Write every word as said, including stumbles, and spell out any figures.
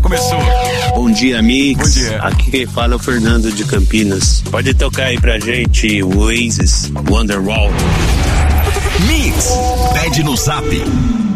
começou. Bom dia, Mix. Bom dia. Aqui quem fala é o Fernando de Campinas. Pode tocar aí pra gente o Oasis, Wonderwall. Mix, pede no zap